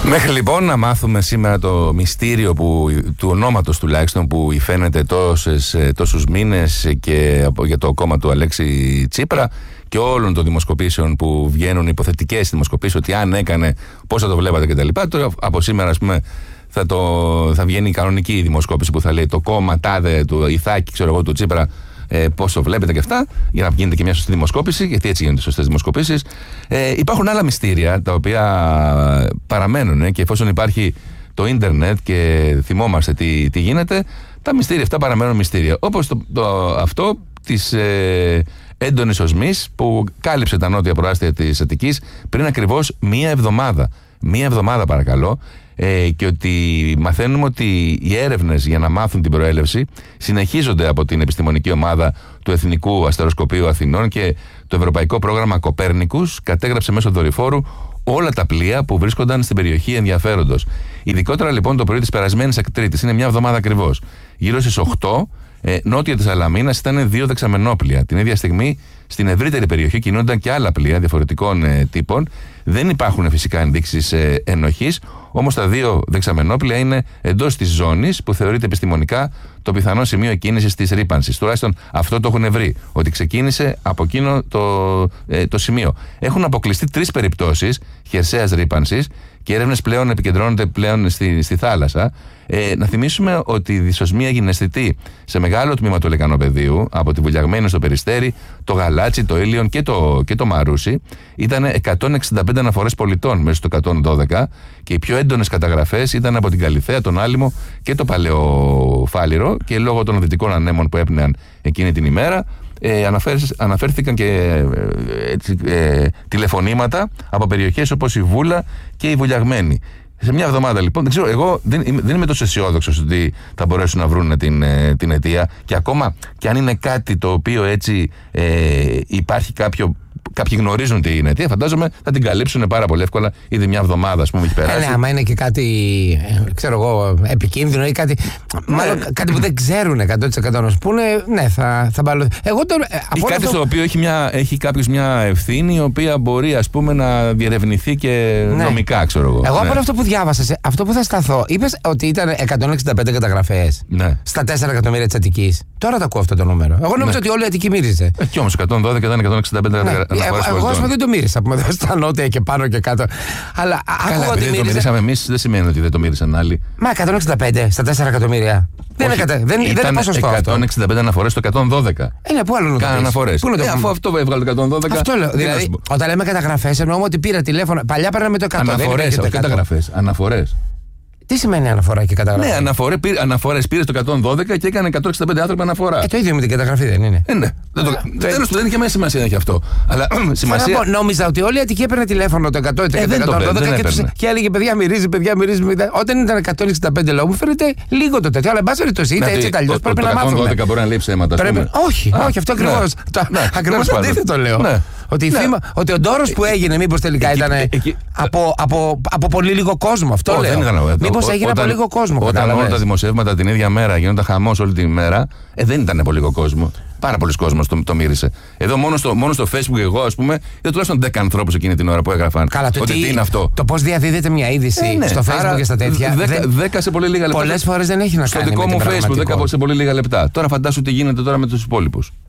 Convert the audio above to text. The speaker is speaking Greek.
Μέχρι λοιπόν να μάθουμε σήμερα το μυστήριο του ονόματος τουλάχιστον που υφαίνεται τόσους μήνες και για το κόμμα του Αλέξη Τσίπρα και όλων των δημοσκοπήσεων που βγαίνουν, υποθετικές δημοσκοπήσεις, ότι αν έκανε, πώς θα το βλέπατε κτλ. Τώρα από σήμερα, ας πούμε, θα βγαίνει η κανονική δημοσκόπηση που θα λέει το κόμμα τάδε του Ιθάκη, ξέρω εγώ, του Τσίπρα, πώς το βλέπετε και αυτά, για να γίνεται και μια σωστή δημοσκόπηση, γιατί έτσι γίνονται σωστές δημοσκοπήσεις. Υπάρχουν άλλα μυστήρια τα οποία παραμένουν και εφόσον υπάρχει το ίντερνετ και θυμόμαστε τι γίνεται, τα μυστήρια αυτά παραμένουν μυστήρια. Όπως αυτό της έντονης οσμής που κάλυψε τα νότια προάστια της Αττικής πριν ακριβώς μία εβδομάδα. Μία εβδομάδα, παρακαλώ. Και ότι μαθαίνουμε ότι οι έρευνες για να μάθουν την προέλευση συνεχίζονται από την επιστημονική ομάδα του Εθνικού Αστεροσκοπείου Αθηνών και το Ευρωπαϊκό Πρόγραμμα Κοπέρνικους κατέγραψε μέσω δορυφόρου όλα τα πλοία που βρίσκονταν στην περιοχή ενδιαφέροντος. Ειδικότερα λοιπόν το πρωί της περασμένης Τρίτης, είναι μια εβδομάδα ακριβώς, γύρω στις 8, νότια της Αλαμίνας ήταν 2 δεξαμενόπλοια. Την ίδια στιγμή στην ευρύτερη περιοχή κινούνταν και άλλα πλοία διαφορετικών τύπων. Δεν υπάρχουν φυσικά ενδείξεις ενοχής, όμως τα 2 δεξαμενόπλοια είναι εντός της ζώνης που θεωρείται επιστημονικά το πιθανό σημείο εκκίνησης της ρύπανσης. Τουλάχιστον αυτό το έχουν βρει, ότι ξεκίνησε από εκείνο το σημείο. Έχουν αποκλειστεί 3 περιπτώσεις χερσαίας ρύπανσης και οι έρευνες πλέον επικεντρώνονται στη θάλασσα. Να θυμίσουμε ότι η δυσοσμία έγινε αισθητή σε μεγάλο τμήμα του Λεκανοπεδίου, από τη Βουλιαγμένη στο Περιστέρι, το Γαλάτσι, το Ήλιον και το Μαρούσι. Ήταν 165 αναφορές πολιτών μέσα στο 112 και οι πιο έντονες καταγραφές ήταν από την Καλιθέα, τον Άλυμο και το Παλαιοφάλιρο, και λόγω των δυτικών ανέμων που έπνεαν εκείνη την ημέρα αναφέρθηκαν και τηλεφωνήματα από περιοχές όπως η Βούλα και η Βουλιαγμένη. Σε μια εβδομάδα λοιπόν, δεν ξέρω, εγώ δεν είμαι τόσο αισιόδοξος ότι θα μπορέσουν να βρουν την αιτία, και ακόμα και αν είναι κάτι το οποίο έτσι υπάρχει κάποιοι γνωρίζουν τι είναι αιτία, φαντάζομαι θα την καλύψουν πάρα πολύ εύκολα. Ήδη μια εβδομάδα, ας πούμε, έχει περάσει. Ναι, άμα είναι και κάτι, ξέρω εγώ, επικίνδυνο ή κάτι, μάλλον κάτι που δεν ξέρουν 100% να σου πούνε, ναι, θα μπαλωθεί. Ή κάτι στο οποίο έχει κάποιος μια ευθύνη, η οποία μπορεί, ας πούμε, να διερευνηθεί και νομικά, ξέρω εγώ. Εγώ από αυτό που διάβασα, αυτό που θα σταθώ, είπες ότι ήταν 165 καταγραφές στα 4 εκατομμύρια της Αττικής. Τώρα το ακούω αυτό το νούμερο. Εγώ νόμιζα ότι όλη η Αττική μύριζε. Κι όμως 112 ήταν 165 αναφορές. Εγώ ας πούμε δεν το μύρισα, που με στα νότια και πάνω και κάτω. Αλλά άκουγα ότι το μυρίσαμε εμείς, δεν σημαίνει ότι δεν το μύρισαν άλλοι. Μα 165 στα 4 εκατομμύρια. Δεν είναι ποσοστό. 165 αναφορές στο 112. Πού άλλο να το κάνουν αναφορές. Αφού αυτό έβγαλε το 112. Αυτό λέω. Δηλαδή, όταν λέμε καταγραφές, εννοούμε ότι πήρα τηλέφωνο. Παλιά παίρναμε το 100. Αναφορές, όχι καταγραφές. Αναφορές. Τι σημαίνει αναφορά και καταγραφή? Ναι, αναφορές πήρε στο 112 και έκανε 165 άνθρωποι αναφορά. Το ίδιο με την καταγραφή δεν είναι? Ναι. Τέλος του, δεν είχε μέσα σημασία να έχει αυτό. Αλλά σημασία. Νόμιζα ότι όλη η Αττική έπαιρνε τηλέφωνο το 100 και το 112 και έλεγε παιδιά μυρίζει. Όταν ήταν 165 λόγου, μου φαίνεται λίγο το τέτοιο. Αλλά εν πάση περιπτώσει, είτε έτσι είτε αλλιώς πρέπει να μάθουμε. Το 112 μπορεί να λέει ψέματα. Όχι, αυτό ακριβώς. Ακριβώς αντίθετο λέω. Ότι ο ντόρος που έγινε μήπως τελικά ήταν από πολύ λίγο κόσμο. Αυτό λέω. Μήπως έγινε από λίγο κόσμο. Όταν όλα τα δημοσιεύματα την ίδια μέρα γίνονταν χαμός όλη τη μέρα, δεν ήταν από λίγο κόσμο. Πάρα πολλοί κόσμος το μύρισε. Εδώ μόνο στο Facebook, εγώ, ας πούμε, είδα τουλάχιστον 10 ανθρώπους εκείνη την ώρα που έγραφαν. Καλά, ότι τι είναι αυτό. Το πώς διαδίδεται μια είδηση στο Facebook και στα τέτοια. 10 σε πολύ λίγα λεπτά. Πολλές φορές δεν έχει να κάνει. Στο δικό μου Facebook 10 σε πολύ λίγα λεπτά. Τώρα φαντάσου τι γίνεται τώρα με τους υπόλοιπους.